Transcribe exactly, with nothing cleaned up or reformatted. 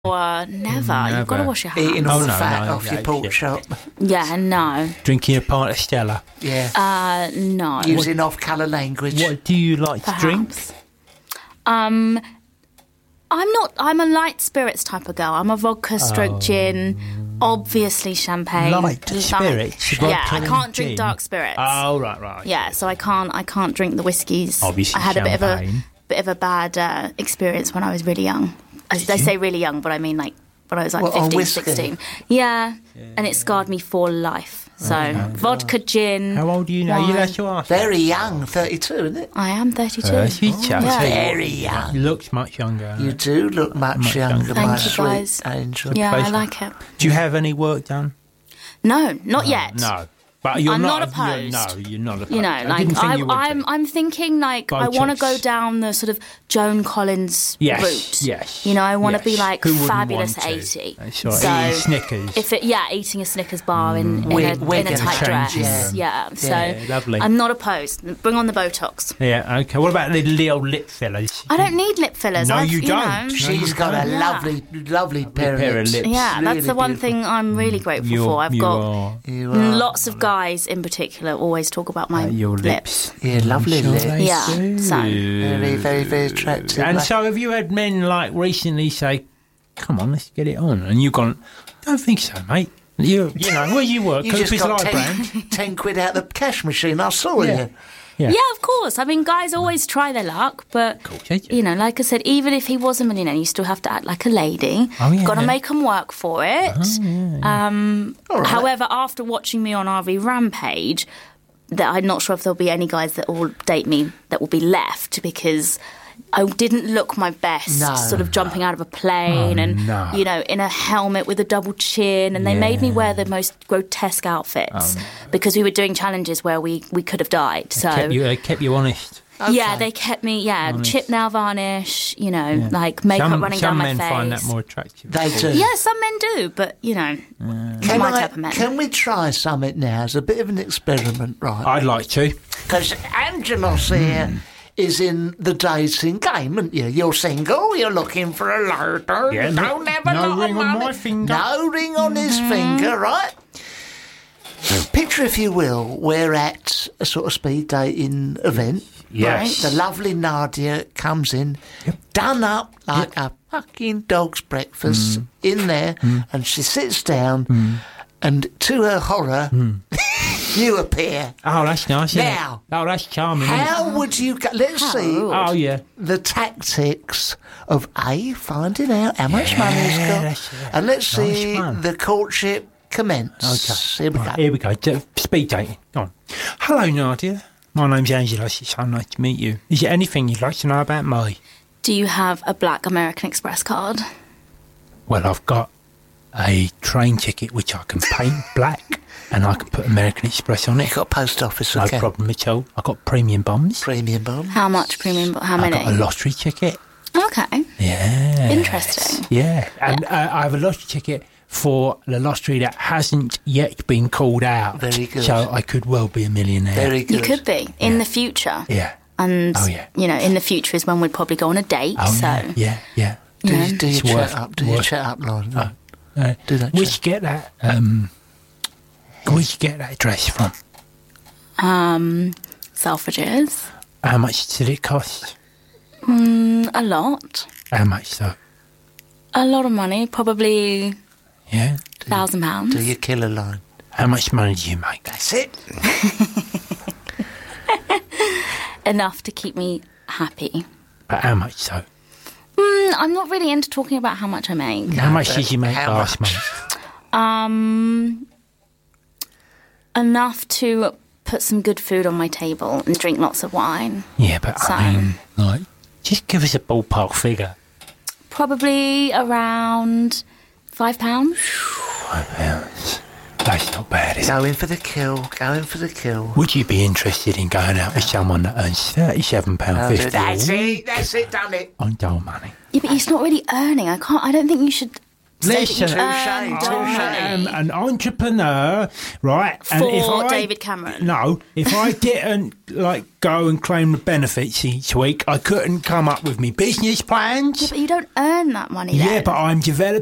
Uh, never. never. You've got to wash your hands. Eating all oh, the no, fat no, off yeah, your pork yeah. chop. Yeah, no. Drinking a pint of Stella. Yeah. Uh, no. Using off-colour language. What do you like Perhaps. to drink? Um, I'm not. I'm a light spirits type of girl. I'm a vodka stroke Oh. gin. Obviously champagne. Light spirits? Yeah, Vodka I and can't drink gin? dark spirits. Oh, right, right. Yeah, so I can't. I can't drink the whiskies. Obviously I had a bit of a champagne. bit of a bad uh, experience when I was really young. I, I say really young, but I mean like when I was like What, on fifteen, whiskey? sixteen. Yeah, and it scarred me for life. So vodka, gin. How old are you now? wine. You allowed to ask. Very young, thirty-two, isn't it? I am thirty-two. Uh, she chat- yeah. tell you Very what, young. You look much younger. You do look much, Much younger, younger. my Thank you, sweet guys. angel. Yeah, I Basically. like it. Do you have any work done? No, not yet. No. But you're I'm not, not opposed. You're, no, you're not opposed. You know, I like didn't think I, you would I'm, be. I'm thinking like I want to go Botox. down the sort of Joan Collins Yes, route. yes, You know, I want to yes. be like Who wouldn't fabulous want to? eighty. That's right. So Eating Snickers. if it, yeah, eating a Snickers bar in, in, We're- a, we're in a gonna tight change dress. it. Yeah. So Yeah, lovely. I'm not opposed. Bring on the Botox. Yeah, okay. What about the little lip fillers? I don't need lip fillers. No, I've, you don't. Know, She's got a Yeah. lovely, lovely pair, pair of of lips. lips. yeah, that's Really the one beautiful. thing I'm really grateful You're- for. I've you got are. You are. lots of guys in particular always talk about my Uh, your lips. lips. Yeah, lovely Sure lips. they Yeah, do. so- Very, very, very attractive. And Like- so have you had men like recently say, come on, let's get it on? And you've gone, don't think so, mate. You, you know, where you work, You just Cooper's got Live ten, brand. ten quid out the cash machine. I saw Yeah. you. Yeah. Yeah, of course. I mean, guys always try their luck, but course they do. you know, like I said, even if he was a millionaire, you still have to act like a lady. Oh, yeah. Got to make them work for it. Um, All right. However, after watching me on R V Rampage, that I'm not sure if there'll be any guys that will date me that will be left because I didn't look my best, No, sort of jumping out of a plane Oh, and no. you know in a helmet with a double chin, and they made me wear the most grotesque outfits because we were doing challenges where we we could have died. So Kept you, they kept you honest. yeah, Okay. they kept me, yeah, Honest. chip nail varnish, you know, like makeup some running some down men my face. find that more attractive. They do. Yeah, some men do, but, you know, not Can, my I- type of men. can we try something now as a bit of an experiment, right? I'd like to. Because Angelos here is in the dating game, aren't you? You're single, you're looking for a loader, Yeah, you no- don't have a no lot ring of on money. my finger. No ring on his finger, right? Picture, if you will, we're at a sort of speed dating event. Yes. Right? The lovely Nadia comes in, done up like a fucking dog's breakfast in there, and she sits down, and to her horror, you appear. Oh, that's nice. Isn't Now, it? Oh, that's charming. isn't it? How would you go? Let's How see rude. Oh, yeah. the tactics of A, finding out how much money he's got, that's it. and let's Nice see one. the courtship commence. Okay. Here we Right, go. here we go. D- Speed dating. Go on. Hello, Nadia. My name's Angela. It's so nice to meet you. Is there anything you'd like to know about me? Do you have a black American Express card? Well, I've got a train ticket which I can paint black and I can put American Express on it. You've got post office, No okay. problem at all. I've got premium bombs. Premium bomb. How much premium? How I've many? got a lottery ticket. Okay. Yeah. Interesting. Yeah. And uh, I have a lottery ticket for the lottery that hasn't yet been called out. Very good. So I could well be a millionaire. Very good. You could be in the future. Yeah. And, Oh, yeah. you know, in the future is when we'd probably go on a date. Oh, so, yeah. Yeah. Yeah. Do, Yeah. you- do your It's chat worth- up. Do your worth- chat up line. Uh, Uh, Do that, where'd Jack. you get that? Um, where'd you get that dress from? um, Selfridges. How much did it cost? Mm, a lot. How much though? A lot of money. Probably Yeah. a thousand pounds. Do your killer line. How much money do you make? That's it. Enough to keep me happy. But how much though? Mm, I'm not really into talking about how much I make. How much but did you make how last much? month? Um, enough to put some good food on my table and drink lots of wine. Yeah, but So- I mean, like, just give us a ballpark figure. Probably around five pounds. Five pounds. That's not bad, is it? Going for the kill. Going for the kill. Would you be interested in going out with someone that earns thirty-seven pounds fifty That's a it. week That's it. Done it. on dole money? Yeah, but he's not really earning. I can't. I don't think you should Listen, Touche, earned touche. I am money. an entrepreneur, right? And if For I, David Cameron. No, if I didn't like go and claim the benefits each week, I couldn't come up with me business plans. Yeah, but you don't earn that money Yeah, then. but I'm developing.